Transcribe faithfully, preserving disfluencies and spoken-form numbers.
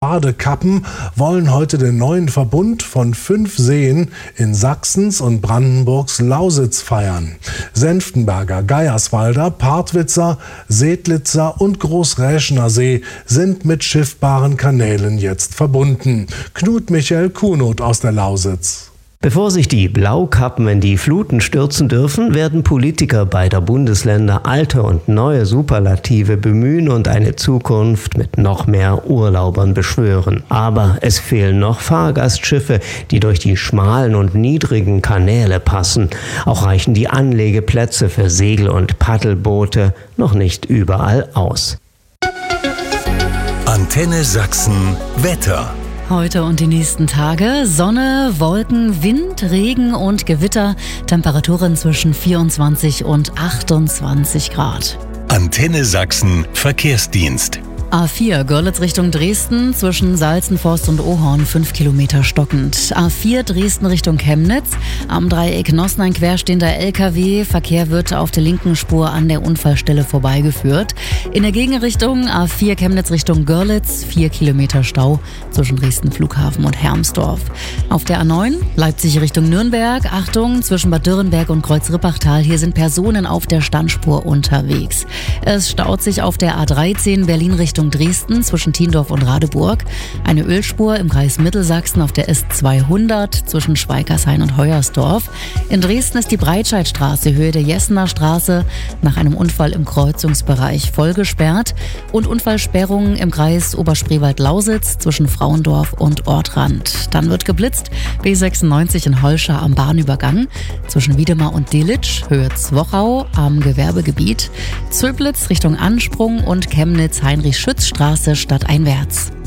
Badekappen wollen heute den neuen Verbund von fünf Seen in Sachsens und Brandenburgs Lausitz feiern. Senftenberger, Geierswalder, Partwitzer, Sedlitzer und Großräschener See sind mit schiffbaren Kanälen jetzt verbunden. Knut Michael Kunoth aus der Lausitz. Bevor sich die Blaukappen in die Fluten stürzen dürfen, werden Politiker beider Bundesländer alte und neue Superlative bemühen und eine Zukunft mit noch mehr Urlaubern beschwören. Aber es fehlen noch Fahrgastschiffe, die durch die schmalen und niedrigen Kanäle passen. Auch reichen die Anlegeplätze für Segel- und Paddelboote noch nicht überall aus. Antenne Sachsen Wetter. Heute und die nächsten Tage Sonne, Wolken, Wind, Regen und Gewitter. Temperaturen zwischen vierundzwanzig und achtundzwanzig Grad. Antenne Sachsen Verkehrsdienst. A vier Görlitz Richtung Dresden zwischen Salzenforst und Ohorn fünf Kilometer stockend. A vier Dresden Richtung Chemnitz. Am Dreieck Nossen ein querstehender L K W. Verkehr wird auf der linken Spur an der Unfallstelle vorbeigeführt. In der Gegenrichtung A vier Chemnitz Richtung Görlitz vier Kilometer Stau zwischen Dresden Flughafen und Hermsdorf. Auf der A neun Leipzig Richtung Nürnberg. Achtung, zwischen Bad Dürrenberg und Kreuz-Rippachtal. Hier sind Personen auf der Standspur unterwegs. Es staut sich auf der A dreizehn Berlin Richtung Dresden zwischen Tiendorf und Radeburg. Eine Ölspur im Kreis Mittelsachsen auf der S zweihundert zwischen Schweikershain und Heuersdorf. In Dresden ist die Breitscheidstraße Höhe der Jessener Straße nach einem Unfall im Kreuzungsbereich voll gesperrt und Unfallsperrungen im Kreis Oberspreewald-Lausitz zwischen Frauendorf und Ortrand. Dann wird geblitzt B sechsundneunzig in Holscha am Bahnübergang zwischen Wiedemar und Delitzsch Höhe Zwochau am Gewerbegebiet. Zöblitz Richtung Ansprung und Chemnitz Heinrich-Schütz-Straße stadteinwärts.